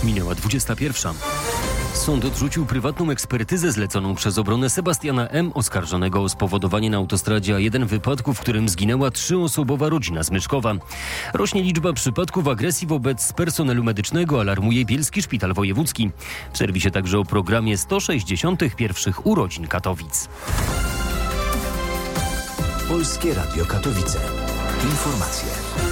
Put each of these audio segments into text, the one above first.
Minęła 21. Sąd odrzucił prywatną ekspertyzę zleconą przez obronę Sebastiana M., oskarżonego o spowodowanie na autostradzie A1 wypadku, w którym zginęła 3-osobowa rodzina z Myszkowa. Rośnie liczba przypadków agresji wobec personelu medycznego, alarmuje Bielski Szpital Wojewódzki. W serwisie także o programie 161. urodzin Katowic. Polskie Radio Katowice. Informacje.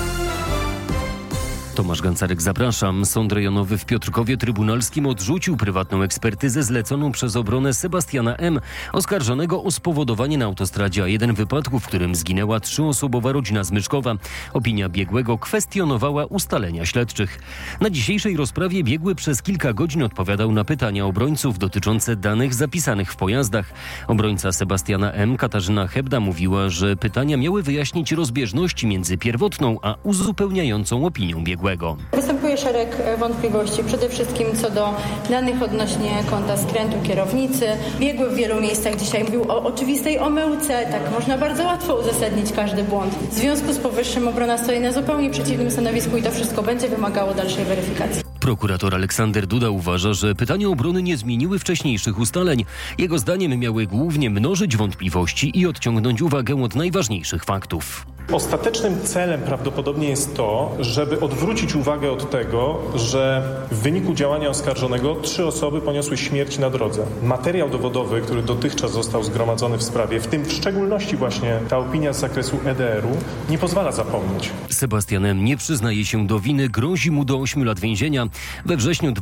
Tomasz Gancarek, zapraszam. Sąd rejonowy w Piotrkowie Trybunalskim odrzucił prywatną ekspertyzę zleconą przez obronę Sebastiana M., oskarżonego o spowodowanie na autostradzie A1 wypadku, w którym zginęła 3-osobowa rodzina z Myszkowa. Opinia biegłego kwestionowała ustalenia śledczych. Na dzisiejszej rozprawie biegły przez kilka godzin odpowiadał na pytania obrońców dotyczące danych zapisanych w pojazdach. Obrońca Sebastiana M., Katarzyna Hebda, mówiła, że pytania miały wyjaśnić rozbieżności między pierwotną a uzupełniającą opinią biegłego. Występuje szereg wątpliwości, przede wszystkim co do danych odnośnie konta skrętu kierownicy. Biegły w wielu miejscach dzisiaj mówił o oczywistej omyłce, tak można bardzo łatwo uzasadnić każdy błąd. W związku z powyższym obrona stoi na zupełnie przeciwnym stanowisku i to wszystko będzie wymagało dalszej weryfikacji. Prokurator Aleksander Duda uważa, że pytania obrony nie zmieniły wcześniejszych ustaleń. Jego zdaniem miały głównie mnożyć wątpliwości i odciągnąć uwagę od najważniejszych faktów. Ostatecznym celem prawdopodobnie jest to, żeby odwrócić uwagę od tego, że w wyniku działania oskarżonego 3 osoby poniosły śmierć na drodze. Materiał dowodowy, który dotychczas został zgromadzony w sprawie, w tym w szczególności właśnie ta opinia z zakresu EDR-u, nie pozwala zapomnieć. Sebastian M. nie przyznaje się do winy, grozi mu do 8 lat więzienia. We wrześniu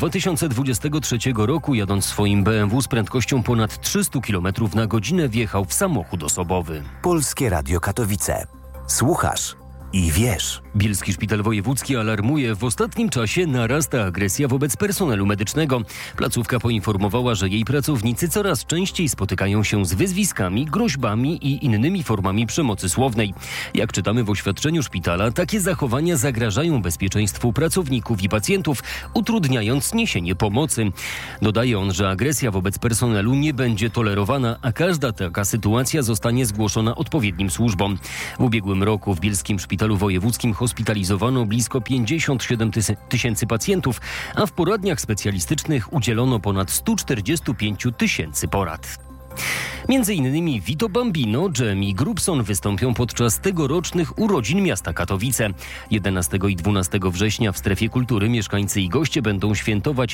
2023 roku, jadąc swoim BMW z prędkością ponad 300 km na godzinę, wjechał w samochód osobowy. Polskie Radio Katowice. Słuchasz i wiesz. Bielski Szpital Wojewódzki alarmuje. W ostatnim czasie narasta agresja wobec personelu medycznego. Placówka poinformowała, że jej pracownicy coraz częściej spotykają się z wyzwiskami, groźbami i innymi formami przemocy słownej. Jak czytamy w oświadczeniu szpitala, takie zachowania zagrażają bezpieczeństwu pracowników i pacjentów, utrudniając niesienie pomocy. Dodaje on, że agresja wobec personelu nie będzie tolerowana, a każda taka sytuacja zostanie zgłoszona odpowiednim służbom. W ubiegłym roku w Bielskim Szpitalu Wojewódzkim hospitalizowano blisko 57 tysięcy pacjentów, a w poradniach specjalistycznych udzielono ponad 145 tysięcy porad. Między innymi Vito Bambino, Dżem i Grubson wystąpią podczas tegorocznych urodzin miasta Katowice. 11 i 12 września w Strefie Kultury mieszkańcy i goście będą świętować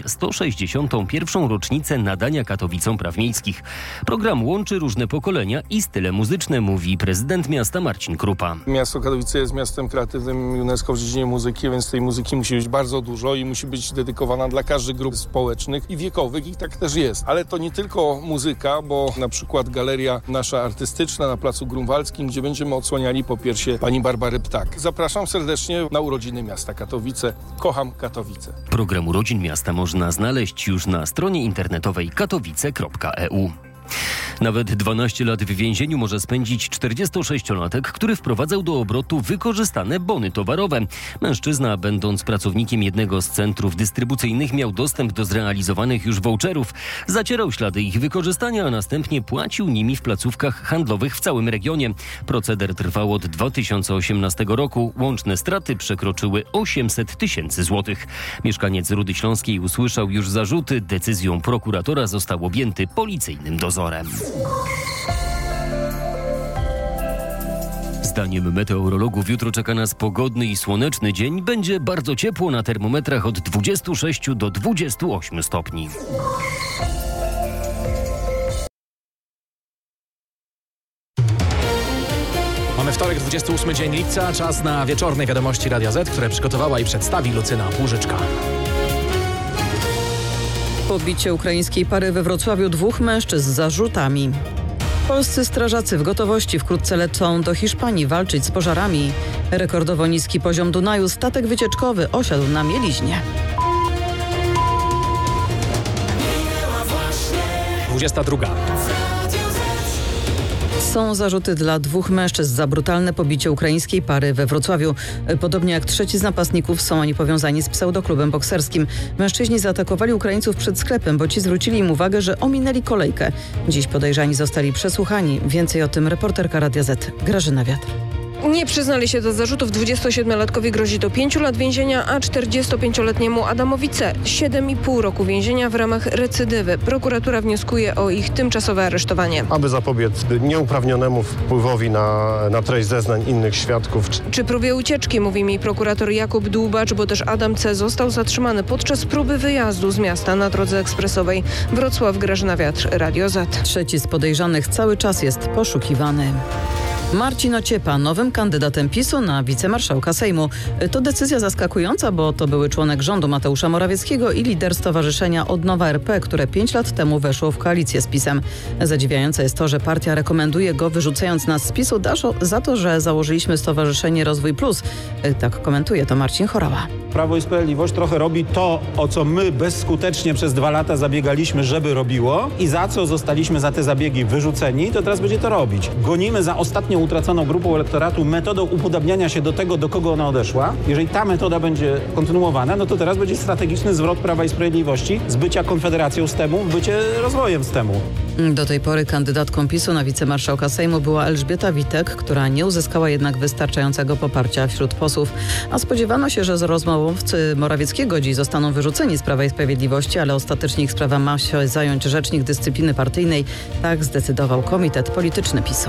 161. rocznicę nadania Katowicom praw miejskich. Program łączy różne pokolenia i style muzyczne, mówi prezydent miasta Marcin Krupa. Miasto Katowice jest miastem kreatywnym UNESCO w dziedzinie muzyki, więc tej muzyki musi być bardzo dużo i musi być dedykowana dla każdych grup społecznych i wiekowych, i tak też jest. Ale to nie tylko muzyka, bo na przykład galeria nasza artystyczna na Placu Grunwaldzkim, gdzie będziemy odsłaniali popiersie pani Barbary Ptak. Zapraszam serdecznie na urodziny miasta Katowice. Kocham Katowice. Program urodzin miasta można znaleźć już na stronie internetowej katowice.eu. Nawet 12 lat w więzieniu może spędzić 46-latek, który wprowadzał do obrotu wykorzystane bony towarowe. Mężczyzna, będąc pracownikiem jednego z centrów dystrybucyjnych, miał dostęp do zrealizowanych już voucherów. Zacierał ślady ich wykorzystania, a następnie płacił nimi w placówkach handlowych w całym regionie. Proceder trwał od 2018 roku. Łączne straty przekroczyły 800 tysięcy złotych. Mieszkaniec Rudy Śląskiej usłyszał już zarzuty. Decyzją prokuratora został objęty policyjnym dozorem. Zdaniem meteorologów jutro czeka nas pogodny i słoneczny dzień. Będzie bardzo ciepło, na termometrach od 26 do 28 stopni. Mamy wtorek, 28 dzień lipca, czas na wieczorne wiadomości Radia Z, które przygotowała i przedstawi Lucyna Płużyczka. Pobicie ukraińskiej pary we Wrocławiu 2 mężczyzn z zarzutami. Polscy strażacy w gotowości wkrótce lecą do Hiszpanii walczyć z pożarami. Rekordowo niski poziom Dunaju, statek wycieczkowy osiadł na mieliźnie. 22. Są zarzuty dla 2 mężczyzn za brutalne pobicie ukraińskiej pary we Wrocławiu. Podobnie jak 3 z napastników są oni powiązani z pseudoklubem bokserskim. Mężczyźni zaatakowali Ukraińców przed sklepem, bo ci zwrócili im uwagę, że ominęli kolejkę. Dziś podejrzani zostali przesłuchani. Więcej o tym reporterka Radia Z Grażyna Wiatr. Nie przyznali się do zarzutów. 27-latkowi grozi do 5 lat więzienia, a 45-letniemu Adamowi C. 7,5 roku więzienia w ramach recydywy. Prokuratura wnioskuje o ich tymczasowe aresztowanie. Aby zapobiec nieuprawnionemu wpływowi na treść zeznań innych świadków. Czy próbie ucieczki, mówi mi prokurator Jakub Dłubacz, bo też Adam C. został zatrzymany podczas próby wyjazdu z miasta na drodze ekspresowej. Wrocław, Grażyna Wiatr, Radio Z. Trzeci z podejrzanych cały czas jest poszukiwany. Marcin Ociepa, nowym kandydatem PiS-u na wicemarszałka Sejmu. To decyzja zaskakująca, bo to były członek rządu Mateusza Morawieckiego i lider Stowarzyszenia Odnowa RP, które 5 lat temu weszło w koalicję z PiS-em. Zadziwiające jest to, że partia rekomenduje go, wyrzucając nas z PiS-u za to, że założyliśmy Stowarzyszenie Rozwój Plus. Tak komentuje to Marcin Chorała. Prawo i Sprawiedliwość trochę robi to, o co my bezskutecznie przez 2 lata zabiegaliśmy, żeby robiło i za co zostaliśmy za te zabiegi wyrzuceni, to teraz będzie to robić. Gonimy za ostatnią utraconą grupą elektoratu metodą upodabniania się do tego, do kogo ona odeszła. Jeżeli ta metoda będzie kontynuowana, no to teraz będzie strategiczny zwrot Prawa i Sprawiedliwości z bycia konfederacją z temu w bycie rozwojem z temu. Do tej pory kandydatką PiS-u na wicemarszałka Sejmu była Elżbieta Witek, która nie uzyskała jednak wystarczającego poparcia wśród posłów. A spodziewano się, że z rozmówcy Morawieckiego dziś zostaną wyrzuceni z Prawa i Sprawiedliwości, ale ostatecznie ich sprawa ma się zająć Rzecznik Dyscypliny Partyjnej. Tak zdecydował Komitet Polityczny PiS-u.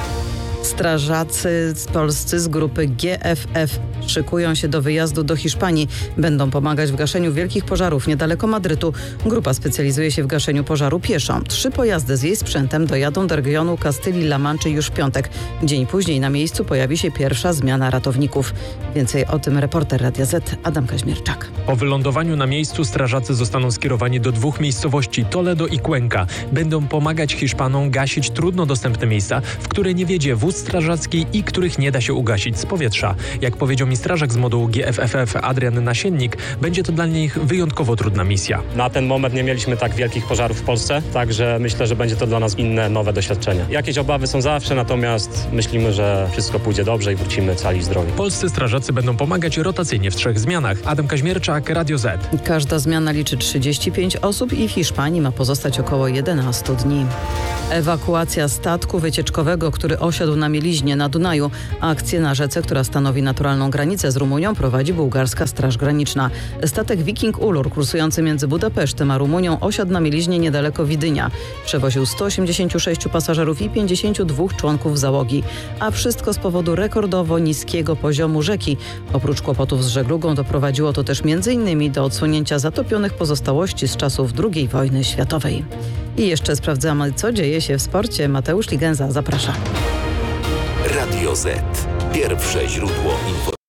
Strażacy polscy z grupy GFF szykują się do wyjazdu do Hiszpanii. Będą pomagać w gaszeniu wielkich pożarów niedaleko Madrytu. Grupa specjalizuje się w gaszeniu pożaru pieszo. 3 pojazdy z jej sprzętem dojadą do regionu Kastylii-La Manczy już w piątek. Dzień później na miejscu pojawi się pierwsza zmiana ratowników. Więcej o tym reporter Radia Z Adam Kaźmierczak. Po wylądowaniu na miejscu strażacy zostaną skierowani do 2 miejscowości, Toledo i Cuenca. Będą pomagać Hiszpanom gasić trudno dostępne miejsca, w które nie wiedzie wóz strażacki i których nie da się ugasić z powietrza. Jak powiedział mi strażak z modułu GFFF Adrian Nasiennik, będzie to dla nich wyjątkowo trudna misja. Na ten moment nie mieliśmy tak wielkich pożarów w Polsce, także myślę, że będzie to dla nas inne, nowe doświadczenie. Jakieś obawy są zawsze, natomiast myślimy, że wszystko pójdzie dobrze i wrócimy cali zdrowi. Polscy strażacy będą pomagać rotacyjnie w 3 zmianach. Adam Kaźmierczak, Radio Z. Każda zmiana liczy 35 osób i w Hiszpanii ma pozostać około 11 dni. Ewakuacja statku wycieczkowego, który osiadł na mieliźnie na Dunaju. Akcję na rzece, która stanowi naturalną granicę z Rumunią, prowadzi bułgarska Straż Graniczna. Statek Viking Ulur, kursujący między Budapesztem a Rumunią, osiadł na mieliźnie niedaleko Widynia. Przewoził 186 pasażerów i 52 członków załogi. A wszystko z powodu rekordowo niskiego poziomu rzeki. Oprócz kłopotów z żeglugą doprowadziło to też m.in. do odsunięcia zatopionych pozostałości z czasów II wojny światowej. I jeszcze sprawdzamy, co dzieje się w sporcie. Mateusz Ligenza, zapraszam. Radio Z. Pierwsze źródło informacji.